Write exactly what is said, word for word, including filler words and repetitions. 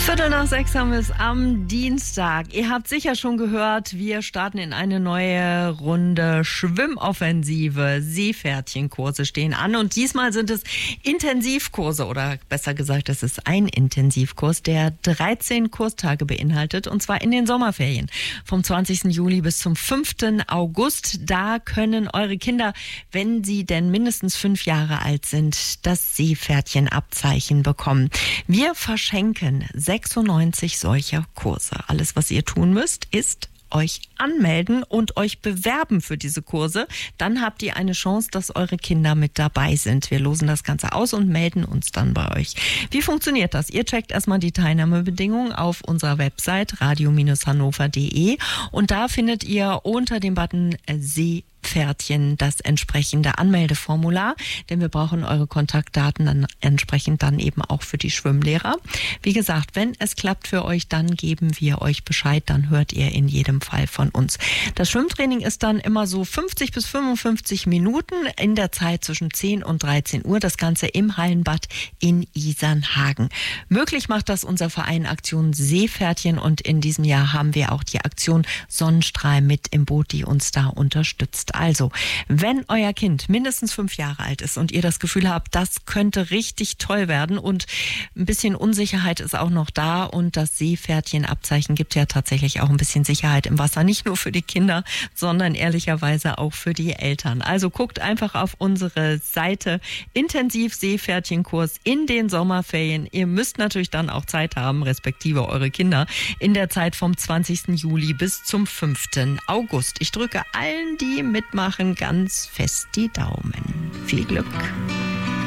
Viertel nach sechs haben wir es am Dienstag. Ihr habt sicher schon gehört, wir starten in eine neue Runde Schwimmoffensive. Seepferdchenkurse stehen an und diesmal sind es Intensivkurse oder besser gesagt, es ist ein Intensivkurs, der dreizehn Kurstage beinhaltet und zwar in den Sommerferien vom zwanzigsten Juli bis zum fünften August. Da können eure Kinder, wenn sie denn mindestens fünf Jahre alt sind, das Seepferdchenabzeichen bekommen. Wir verschenken sechsundneunzig solcher Kurse. Alles, was ihr tun müsst, ist euch anmelden und euch bewerben für diese Kurse. Dann habt ihr eine Chance, dass eure Kinder mit dabei sind. Wir losen das Ganze aus und melden uns dann bei euch. Wie funktioniert das? Ihr checkt erstmal die Teilnahmebedingungen auf unserer Website radio Bindestrich hannover punkt de und da findet ihr unter dem Button See Pferdchen das entsprechende Anmeldeformular, denn wir brauchen eure Kontaktdaten dann entsprechend dann eben auch für die Schwimmlehrer. Wie gesagt, wenn es klappt für euch, dann geben wir euch Bescheid, dann hört ihr in jedem Fall von uns. Das Schwimmtraining ist dann immer so fünfzig bis fünfundfünfzig Minuten in der Zeit zwischen zehn und dreizehn Uhr, das Ganze im Hallenbad in Isernhagen. Möglich macht das unser Verein Aktion Seepferdchen und in diesem Jahr haben wir auch die Aktion Sonnenstrahl mit im Boot, die uns da unterstützt. Also, wenn euer Kind mindestens fünf Jahre alt ist und ihr das Gefühl habt, das könnte richtig toll werden und ein bisschen Unsicherheit ist auch noch da und das Seepferdchenabzeichen gibt ja tatsächlich auch ein bisschen Sicherheit im Wasser, nicht nur für die Kinder, sondern ehrlicherweise auch für die Eltern. Also guckt einfach auf unsere Seite Intensiv Seepferdchenkurs in den Sommerferien. Ihr müsst natürlich dann auch Zeit haben, respektive eure Kinder, in der Zeit vom zwanzigsten Juli bis zum fünften August. Ich drücke allen, die mitmachen, ganz fest die Daumen. Viel Glück!